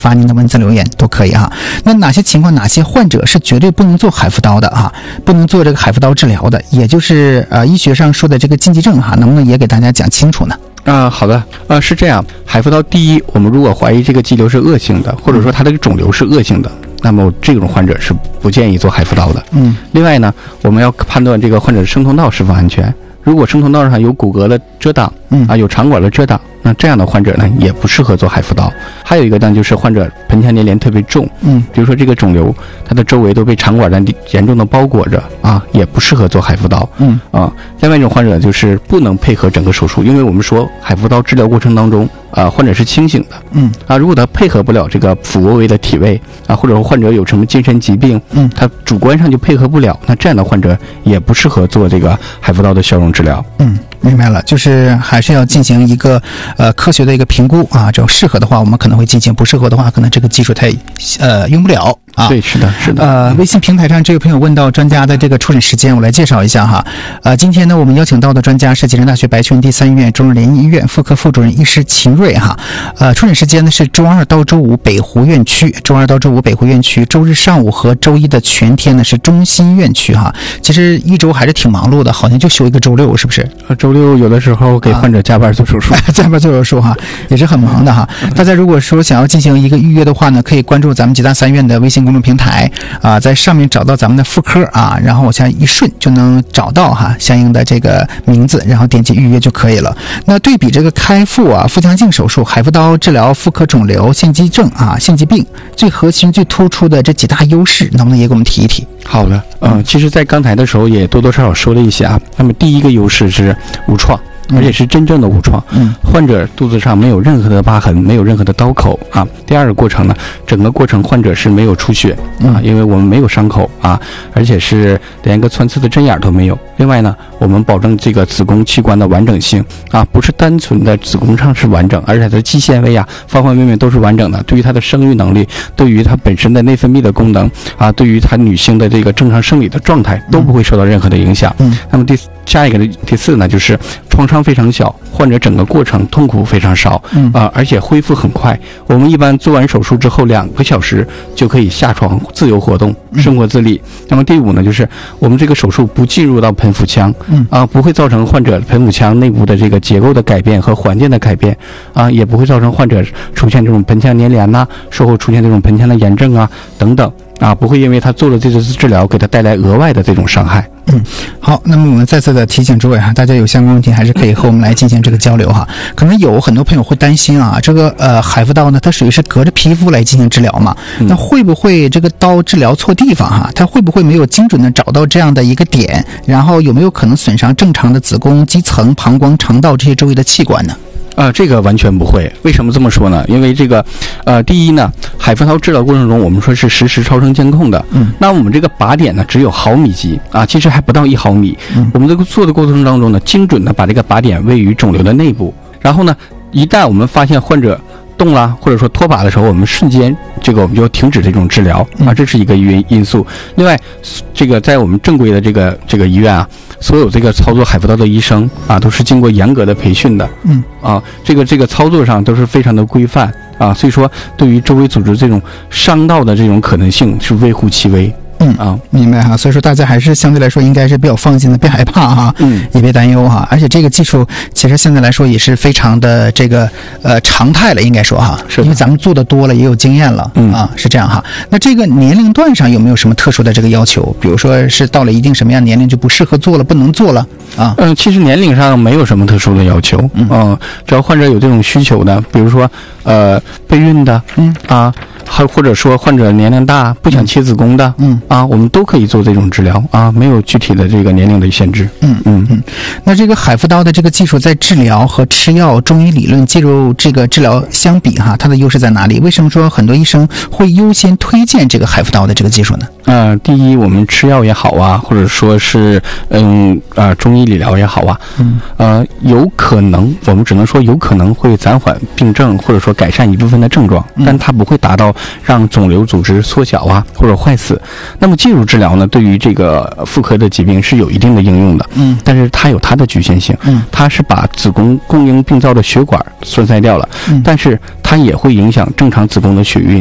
发您的文字留言都可以哈。那哪些情况哪些患者是绝对不能做海扶刀的哈，不能做这个海扶刀治疗的，也就是医学上说的这个禁忌症哈，能不能也给大家讲清楚呢？ 好的，是这样，海扶刀第一，我们如果怀疑这个肌瘤是恶性的，或者说它的肿瘤是恶性的，那么这种患者是不建议做海扶刀的。另外呢，我们要判断这个患者的生通道是否安全。如果生通道上有骨骼的遮挡，有肠管的遮挡，那这样的患者呢也不适合做海扶刀。还有一个呢，就是患者盆腔粘连特别重，比如说这个肿瘤它的周围都被肠管的严重的包裹着也不适合做海扶刀。另外一种患者就是不能配合整个手术，因为我们说海扶刀治疗过程当中患者是清醒的，如果他配合不了这个腹部位的体位或者说患者有什么精神疾病，他主观上就配合不了，那这样的患者也不适合做这个海扶刀的消融治疗。 明白了，就是还是要进行一个科学的一个评估只要适合的话我们可能会进行，不适合的话可能这个技术它也用不了对，是的。 微信平台上这位朋友问到专家的这个出诊时间，我来介绍一下哈。今天呢我们邀请到的专家是济南大学白泉第3医院中日联医院妇科副主任医师秦瑞哈。出诊时间呢是周2到周5北湖院区，周2到周5北湖院区，周日上午和周一的全天呢是中心院区哈。其实一周还是挺忙碌的，好像就休一个周六，是不是？ 周六有的时候给患者加班做手术， 加班做手术哈，也是很忙的哈。大家如果说想要进行一个预约的话呢，可以关注咱们济大3院的微信公众平台在上面找到咱们的妇科然后往下一顺就能找到相应的这个名字，然后点击预约就可以了。那对比这个开腹腹腔镜手术、海扶刀治疗妇科肿瘤、腺肌症腺肌病，最核心最突出的这几大优势，能不能也给我们提一提？ 好的，其实在刚才的时候也多多少少说了一些那么第一个优势是无创，而且是真正的无创，患者肚子上没有任何的疤痕，没有任何的刀口第二个过程呢，整个过程患者是没有出血因为我们没有伤口而且是连个穿刺的针眼都没有。另外呢，我们保证这个子宫器官的完整性不是单纯的子宫上是完整，而且它的肌纤维方方面面都是完整的，对于它的生育能力，对于它本身的内分泌的功能对于它女性的这个正常生理的状态都不会受到任何的影响。那么下一个第4呢，就是创伤非常小，患者整个过程痛苦非常少而且恢复很快。我们一般做完手术之后2个小时就可以下床自由活动，生活自理。那么第5呢，就是我们这个手术不进入到盆腹腔不会造成患者盆腹腔内部的这个结构的改变和环境的改变也不会造成患者出现这种盆腔粘连术后出现这种盆腔的炎症等等不会因为他做了这次治疗给他带来额外的这种伤害。 好，那么我们再次的提醒诸位大家有相关问题还是可以和我们来进行这个交流可能有很多朋友会担心这个海扶刀呢，它属于是隔着皮肤来进行治疗嘛，那会不会这个刀治疗错地方它会不会没有精准的找到这样的一个点，然后有没有可能损伤正常的子宫、肌层、膀胱、肠道这些周围的器官呢？ 这个完全不会。为什么这么说呢？因为这个第一呢，海扶刀治疗过程中我们说是实时超声监控的那我们这个靶点呢只有毫米级其实还不到1毫米我们这个做的过程当中呢，精准的把这个靶点位于肿瘤的内部，然后呢一旦我们发现患者动了或者说脱靶的时候，我们瞬间我们就停止这种治疗这是一个因素。另外这个在我们正规的这个医院所有这个操作海扶刀的医生都是经过严格的培训的这个操作上都是非常的规范所以说对于周围组织这种伤到的这种可能性是微乎其微。 明白所以说大家还是相对来说应该是比较放心的，别害怕也别担忧而且这个技术其实现在来说也是非常的这个常态了，应该说因为咱们做的多了，也有经验了是这样那这个年龄段上有没有什么特殊的这个要求？比如说是到了一定什么样的年龄就不适合做了，不能做了其实年龄上没有什么特殊的要求只要患者有这种需求的，比如说备孕的还或者说患者年龄大不想切子宫的我们都可以做这种治疗没有具体的这个年龄的限制。 那这个海扶刀的这个技术在治疗和吃药、中医理论介入这个治疗相比它的优势在哪里？为什么说很多医生会优先推荐这个海扶刀的这个技术呢？ 第一，我们吃药也好或者说是中医理疗也好有可能，我们只能说有可能会暂缓病症或者说改善一部分的症状但它不会达到让肿瘤组织缩小啊或者坏死。那么介入治疗呢，对于这个妇科的疾病是有一定的应用的，但是它有它的局限性，它是把子宫供应病灶的血管栓塞掉了，但是它也会影响正常子宫的血运。